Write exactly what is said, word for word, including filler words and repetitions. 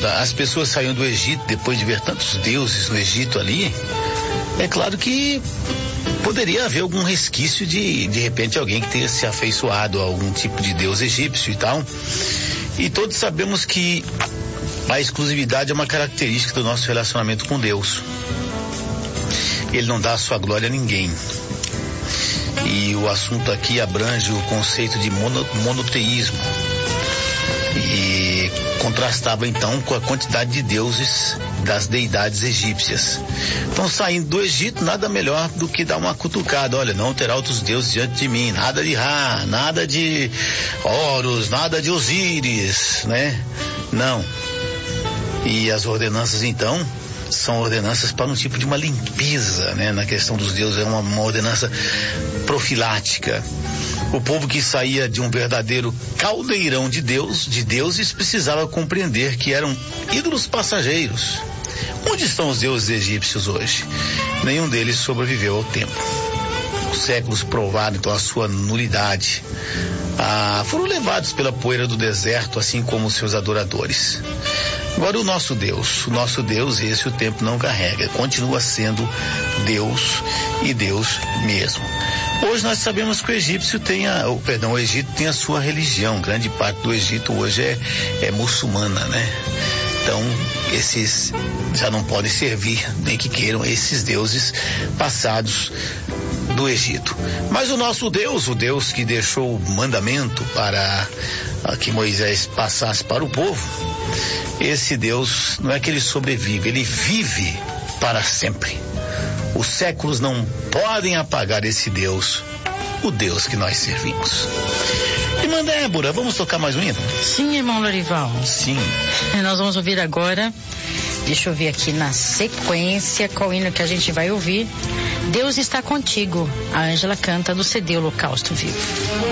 as pessoas saíam do Egito depois de ver tantos deuses no Egito ali, é claro que poderia haver algum resquício de, de repente, alguém que tenha se afeiçoado a algum tipo de deus egípcio e tal. E todos sabemos que a exclusividade é uma característica do nosso relacionamento com Deus. Ele não dá a sua glória a ninguém. E o assunto aqui abrange o conceito de mono, monoteísmo. E contrastava então com a quantidade de deuses das deidades egípcias. Então, saindo do Egito, nada melhor do que dar uma cutucada. Olha, não terá outros deuses diante de mim, nada de Ra, nada de Horus, nada de Osíris, né? Não. E as ordenanças então são ordenanças para um tipo de uma limpeza, né? Na questão dos deuses, é uma, uma ordenança profilática. O povo que saía de um verdadeiro caldeirão de Deus, de deuses, precisava compreender que eram ídolos passageiros. Onde estão os deuses egípcios hoje? Nenhum deles sobreviveu ao tempo. Os séculos provaram então a sua nulidade. Ah, foram levados pela poeira do deserto, assim como os seus adoradores. Agora o nosso Deus, o nosso Deus, esse o tempo não carrega, continua sendo Deus e Deus mesmo. Hoje nós sabemos que o egípcio tem a, oh, perdão, o Egito tem a sua religião, grande parte do Egito hoje é, é muçulmana, né? Então, esses já não podem servir, nem que queiram, esses deuses passados do Egito. Mas o nosso Deus, o Deus que deixou o mandamento para que Moisés passasse para o povo, esse Deus não é que ele sobrevive, ele vive para sempre. Os séculos não podem apagar esse Deus, o Deus que nós servimos. Irmã Débora, vamos tocar mais um hino? Sim, irmão Lorival. Sim. Nós vamos ouvir agora, deixa eu ver aqui na sequência qual hino que a gente vai ouvir. Deus está contigo. A Ângela canta do C D Holocausto Vivo.